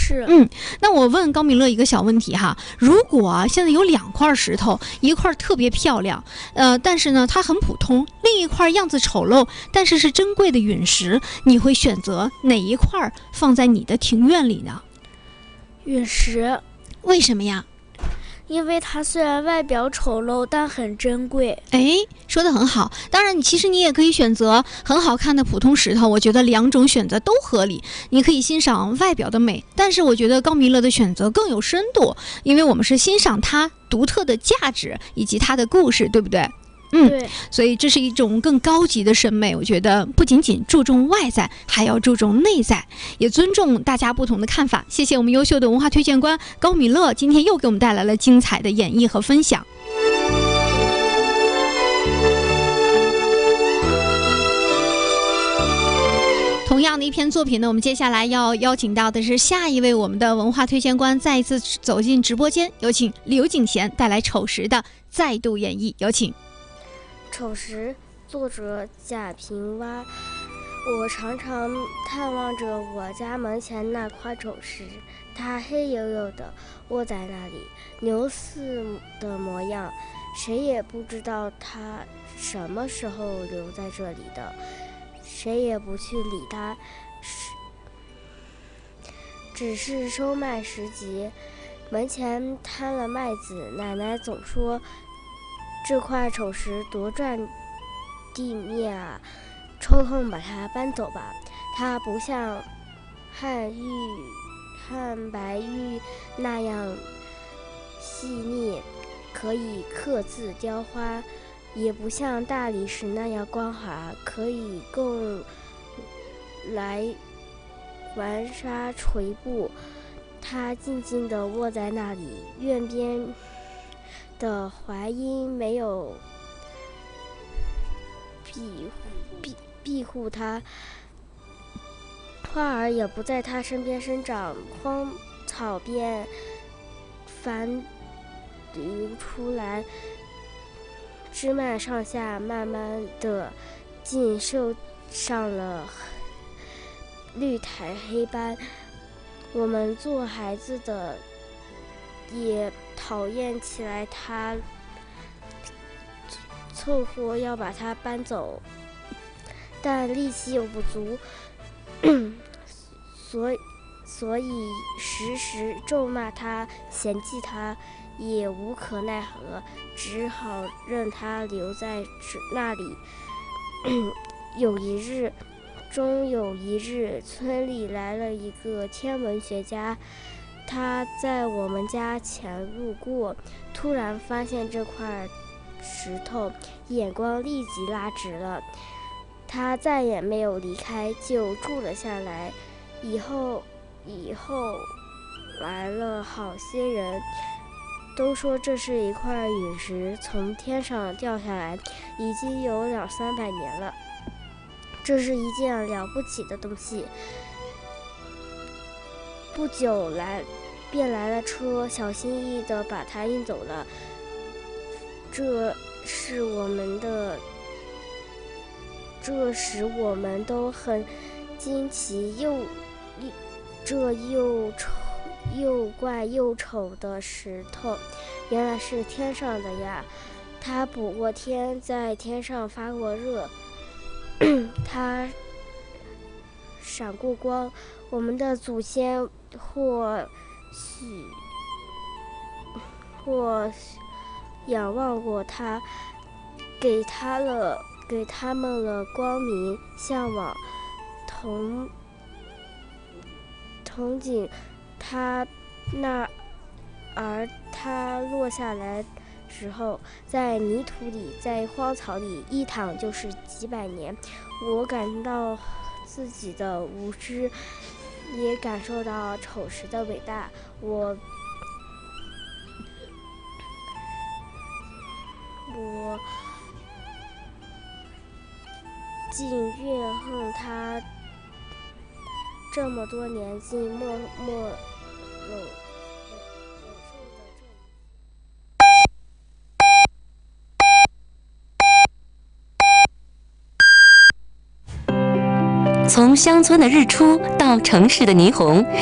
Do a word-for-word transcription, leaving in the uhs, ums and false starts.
是。 嗯，那我问高明乐一个小问题哈，如果啊现在有两块石头，一块特别漂亮，呃，但是呢它很普通，另一块样子丑陋，但是是珍贵的陨石，你会选择哪一块放在你的庭院里呢？ 陨石。 为什么呀？ 因为它虽然外表丑陋，但很珍贵。 哎，说得很好。当然，你其实你也可以选择很好看的普通石头，我觉得两种选择都合理。你可以欣赏外表的美，但是我觉得高弥勒的选择更有深度，因为我们是欣赏它独特的价值以及它的故事，对不对？嗯， 对， 所以这是一种更高级的审美。我觉得不仅仅注重外在，还要注重内在，也尊重大家不同的看法。谢谢我们优秀的文化推荐官高弥勒，今天又给我们带来了精彩的演绎和分享。同样的一篇作品呢，我们接下来要邀请到的是下一位我们的文化推荐官，再一次走进直播间，有请刘景贤带来丑时的再度演绎，有请。 丑时，作者贾平凹。我常常探望着我家门前那块丑石，它黑黝黝的卧在那里，牛似的模样，谁也不知道它什么时候留在这里的，谁也不去理它，只是收麦时节，门前摊了麦子，奶奶总说这块丑石多占地面啊，抽空把它搬走吧。它不像汉玉、汉白玉那样细腻，可以刻字雕花，也不像大理石那样光滑，可以供来玩沙锤布。它静静地卧在那里，院边的槐荫没有庇庇庇护它，花儿也不在它身边生长，荒草便繁流出来，枝蔓上下慢慢的竟绣上了绿苔黑斑。我们做孩子的也讨厌起来，他凑合要把它搬走，但力气又不足，所以所以时时咒骂他，嫌弃他，也无可奈何，只好任他留在那里。有一日，终有一日，村里来了一个天文学家。他在我们家前路过，突然发现这块石头，眼光立即拉直了。他再也没有离开，就住了下来。以后，以后来了好些人，都说这是一块陨石从天上掉下来，已经有两三百年了。这是一件了不起的东西。不久来，便来了车，小心翼翼地把它运走了。这是我们的，这使我们都很惊奇，又这又丑又怪又丑的石头，原来是天上的呀！它补过天，在天上发过热，它闪过光。我们的祖先或许或仰望过它，给它了给他们了光明，向往，同憧憬它那，而它落下来时候，在泥土里，在荒草里一躺就是几百年。我感到自己的无知，也感受到丑时的伟大。我我竟怨恨他这么多年，竟默默忍从乡村的日出到城市的霓虹，